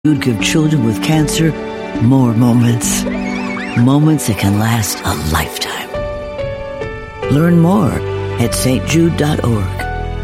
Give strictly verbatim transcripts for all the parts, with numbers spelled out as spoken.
You'd give children with cancer more moments. Moments that can last a lifetime. Learn more at s t jude dot org.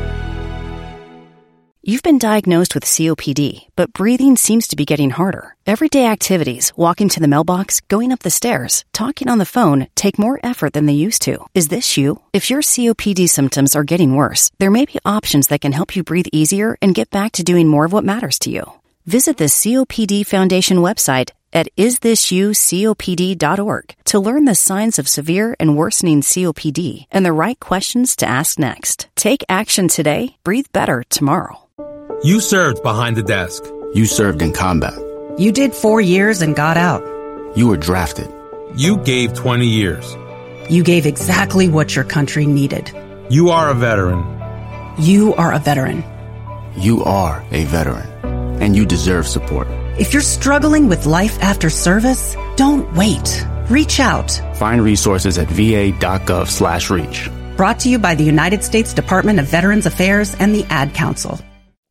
You've been diagnosed with C O P D, but breathing seems to be getting harder. Everyday activities, walking to the mailbox, going up the stairs, talking on the phone, take more effort than they used to. Is this you? If your C O P D symptoms are getting worse, there may be options that can help you breathe easier and get back to doing more of what matters to you. Visit the C O P D Foundation website at is this you copd dot org to learn the signs of severe and worsening C O P D and the right questions to ask next. Take action today. Breathe better tomorrow. You served behind the desk. You served in combat. You did four years and got out. You were drafted. You gave twenty years. You gave exactly what your country needed. You are a veteran. You are a veteran. You are a veteran. And you deserve support. If you're struggling with life after service, don't wait. Reach out. Find resources at va.gov slash reach. Brought to you by the United States Department of Veterans Affairs and the Ad Council.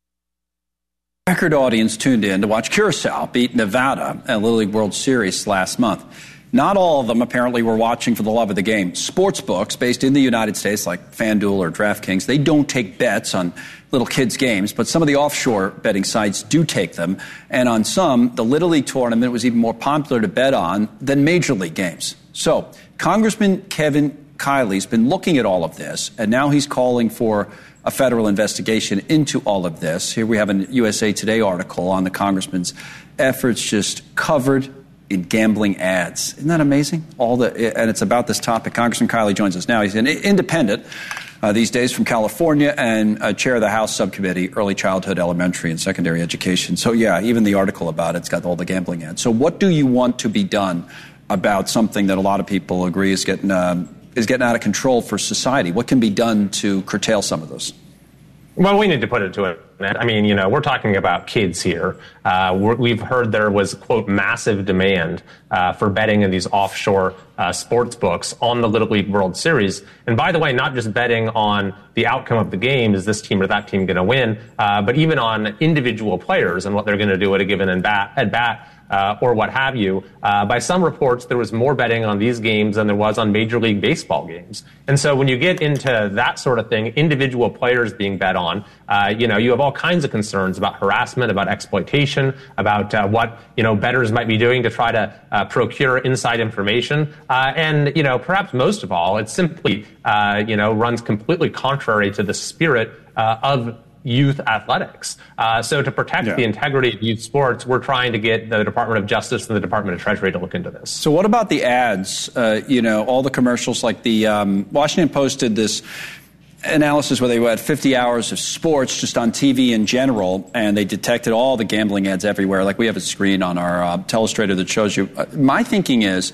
Record audience tuned in to watch Curacao beat Nevada at Little League World Series last month. Not all of them apparently were watching for the love of the game. Sports books based in the United States like FanDuel or DraftKings, they don't take bets on little kids' games, but some of the offshore betting sites do take them. And on some, the Little League tournament was even more popular to bet on than Major League games. So Congressman Kevin Kiley's been looking at all of this, and now he's calling for a federal investigation into all of this. Here we have a U S A Today article on the congressman's efforts just covered in gambling ads. Isn't that amazing? All the and it's about this topic. Congressman Kiley joins us now. He's an independent uh, these days from California and uh, chair of the House Subcommittee, Early Childhood, Elementary, and Secondary Education. So, yeah, even the article about it's got all the gambling ads. So what do you want to be done about something that a lot of people agree is getting um, is getting out of control for society? What can be done to curtail some of those? Well, we need to put it to it. I mean, you know, we're talking about kids here. Uh, we're, we've heard there was, quote, massive demand uh, for betting in these offshore uh, sports books on the Little League World Series. And by the way, not just betting on the outcome of the game, is this team or that team going to win, uh, but even on individual players and what they're going to do at a given at bat, at bat uh, or what have you. Uh, by some reports, there was more betting on these games than there was on Major League Baseball games. And so when you get into that sort of thing, individual players being bet on, uh, you know, you have all kinds of concerns about harassment, about exploitation, about uh, what, you know, bettors might be doing to try to uh, procure inside information. Uh, and, you know, perhaps most of all, it simply, uh, you know, runs completely contrary to the spirit uh, of youth athletics. Uh, so to protect yeah. the integrity of youth sports, we're trying to get the Department of Justice and the Department of Treasury to look into this. So what about the ads? Uh, you know, all the commercials, like the um, Washington Post did this analysis where they had fifty hours of sports just on T V in general, and they detected all the gambling ads everywhere. Like we have a screen on our uh, telestrator that shows you. Uh, my thinking is,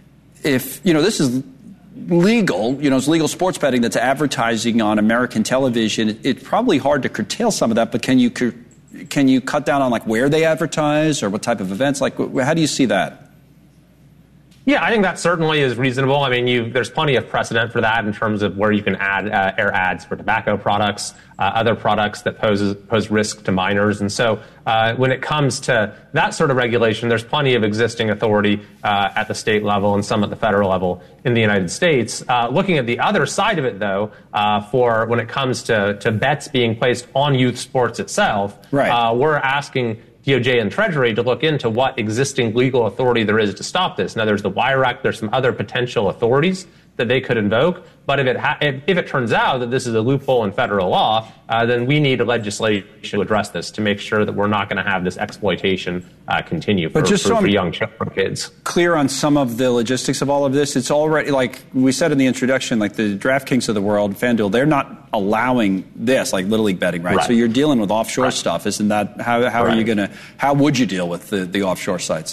if, you know, this is legal, you know, it's legal sports betting that's advertising on American television, it, it's probably hard to curtail some of that, but can you can you cut down on like where they advertise or what type of events? Like, how do you see that? Yeah, I think that certainly is reasonable. I mean, you, there's plenty of precedent for that in terms of where you can add uh, air ads for tobacco products, uh, other products that pose pose risk to minors. And so uh, when it comes to that sort of regulation, there's plenty of existing authority uh, at the state level and some at the federal level in the United States. Uh, looking at the other side of it, though, uh, for when it comes to, to bets being placed on youth sports itself, right. uh, we're asking D O J and Treasury to look into what existing legal authority there is to stop this. Now, there's the Wire Act. There's some other potential authorities that they could invoke. But if it ha- if, if it turns out that this is a loophole in federal law, uh, then we need legislation to address this to make sure that we're not going to have this exploitation uh, continue for, but just for, so for I'm young for kids. Clear on some of the logistics of all of this. It's already, like we said in the introduction, like the DraftKings of the world, FanDuel, they're not allowing this, like Little League betting, right? right. So you're dealing with offshore right. stuff. Isn't that, how, how right. are you going to, how would you deal with the, the offshore sites?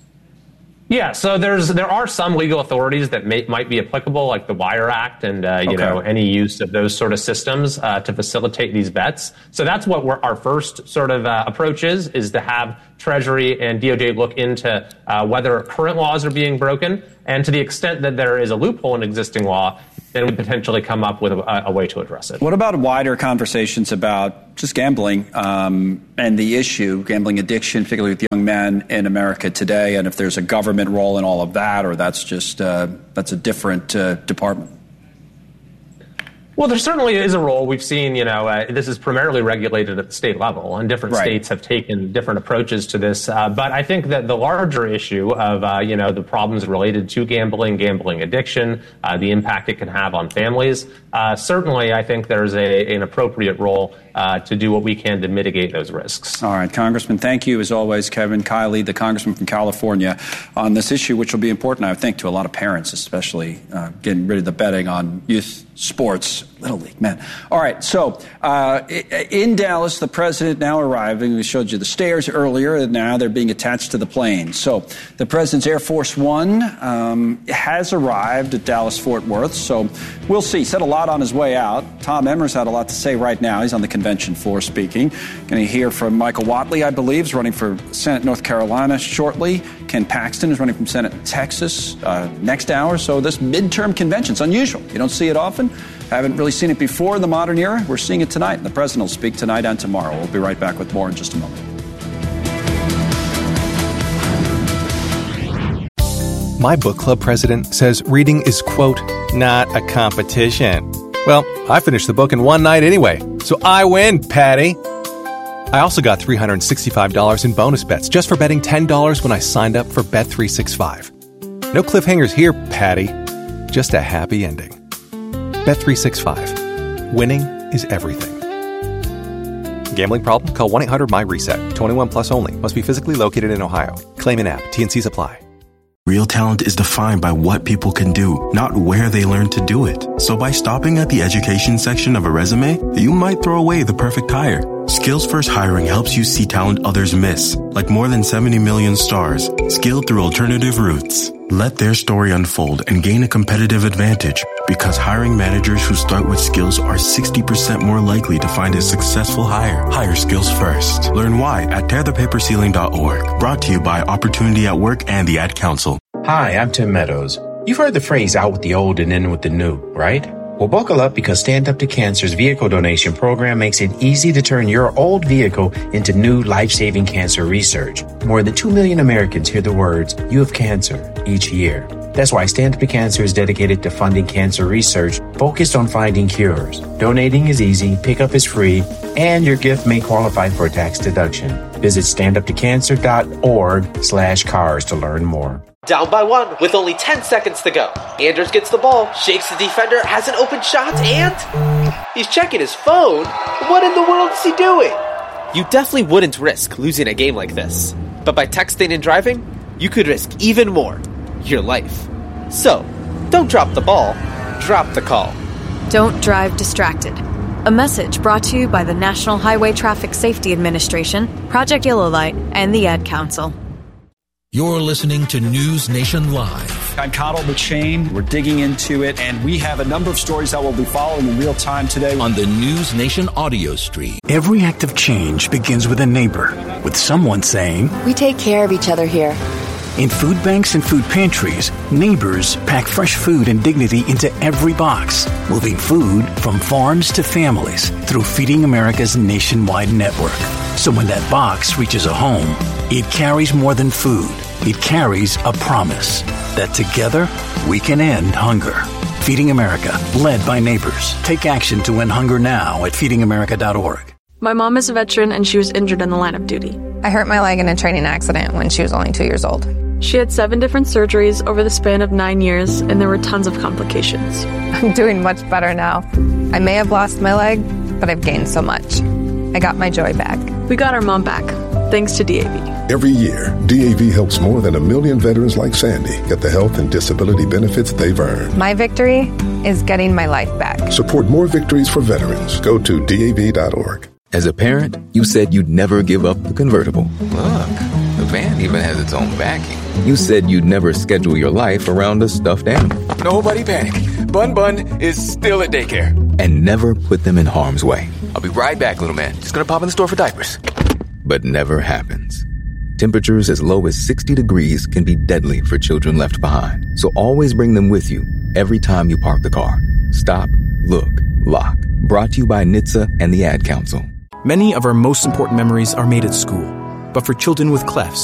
Yeah, so there's there are some legal authorities that may, might be applicable, like the Wire Act and uh, you okay. know any use of those sort of systems uh, to facilitate these bets. So that's what we're, our first sort of uh, approach is, is to have Treasury and D O J look into uh, whether current laws are being broken, and to the extent that there is a loophole in existing law, then we potentially come up with a, a way to address it. What about wider conversations about just gambling um, and the issue, gambling addiction, particularly with young men in America today, and if there's a government role in all of that, or that's just uh, that's a different uh, department? Well, there certainly is a role. We've seen, you know, uh, this is primarily regulated at the state level, and different right. states have taken different approaches to this. Uh, but I think that the larger issue of, uh, you know, the problems related to gambling, gambling addiction, uh, the impact it can have on families, uh, certainly I think there's a, an appropriate role uh, to do what we can to mitigate those risks. All right, Congressman, thank you as always, Kevin Kiley, the congressman from California, on this issue, which will be important, I think, to a lot of parents, especially uh, getting rid of the betting on youth sports. Little League, man. All right, so uh, in Dallas, the president now arriving. We showed you the stairs earlier, and now they're being attached to the plane. So the president's Air Force One um, has arrived at Dallas-Fort Worth, so we'll see. He said a lot on his way out. Tom Emmer's had a lot to say right now. He's on the convention floor speaking. Going to hear from Michael Whatley, I believe, is running for Senate North Carolina shortly. Ken Paxton is running from Senate Texas uh, next hour. So this midterm convention, it's unusual. You don't see it often. Haven't really seen it before in the modern era. We're seeing it tonight. The president will speak tonight and tomorrow. We'll be right back with more in just a moment. My book club president says reading is, quote, not a competition. Well, I finished the book in one night anyway, so I win, Patty. I also got three hundred sixty-five dollars in bonus bets just for betting ten dollars when I signed up for Bet three sixty-five. No cliffhangers here, Patty. Just a happy ending. Bet three sixty-five. Winning is everything. Gambling problem? Call one eight hundred my reset. twenty-one plus only. Must be physically located in Ohio. Claim in app. T and Cs apply. Real talent is defined by what people can do, not where they learn to do it. So by stopping at the education section of a resume, you might throw away the perfect hire. Skills First Hiring helps you see talent others miss, like more than seventy million stars, skilled through alternative routes. Let their story unfold and gain a competitive advantage, because hiring managers who start with skills are sixty percent more likely to find a successful hire. Hire skills first. Learn why at tear the paper ceiling dot org. Brought to you by Opportunity at Work and the Ad Council. Hi, I'm Tim Meadows. You've heard the phrase out with the old and in with the new, right? Well, buckle up, because Stand Up to Cancer's vehicle donation program makes it easy to turn your old vehicle into new life-saving cancer research. More than two million Americans hear the words, "You have cancer," each year. That's why Stand Up to Cancer is dedicated to funding cancer research focused on finding cures. Donating is easy, pickup is free, and your gift may qualify for a tax deduction. Visit stand up to cancer dot org slash cars to learn more. Down by one with only ten seconds to go. Anders gets the ball, shakes the defender, has an open shot, and he's checking his phone. What in the world is he doing? You definitely wouldn't risk losing a game like this. But by texting and driving, you could risk even more. Your life. So, don't drop the ball, drop the call. Don't drive distracted. A message brought to you by the National Highway Traffic Safety Administration, Project Yellow Light, and the Ad Council. You're listening to News Nation Live. I'm Connell McShane. We're digging into it, and we have a number of stories that we'll be following in real time today on the News Nation audio stream. Every act of change begins with a neighbor, with someone saying, "We take care of each other here." In food banks and food pantries, neighbors pack fresh food and dignity into every box, moving food from farms to families through Feeding America's nationwide network. So when that box reaches a home, it carries more than food. It carries a promise that together we can end hunger. Feeding America, led by neighbors. Take action to end hunger now at feeding america dot org. My mom is a veteran and she was injured in the line of duty. I hurt my leg in a training accident when she was only two years old. She had seven different surgeries over the span of nine years, and there were tons of complications. I'm doing much better now. I may have lost my leg, but I've gained so much. I got my joy back. We got our mom back, thanks to D A V. Every year, D A V helps more than a million veterans like Sandy get the health and disability benefits they've earned. My victory is getting my life back. Support more victories for veterans. Go to D A V dot org. As a parent, you said you'd never give up the convertible. Look, the van even has its own backing. You said you'd never schedule your life around a stuffed animal. Nobody panic. Bun Bun is still at daycare. And never put them in harm's way. I'll be right back, little man. Just gonna pop in the store for diapers. But never happens. Temperatures as low as sixty degrees can be deadly for children left behind. So always bring them with you every time you park the car. Stop, Look, Lock. Brought to you by N H T S A and the Ad Council. Many of our most important memories are made at school. But for children with clefs,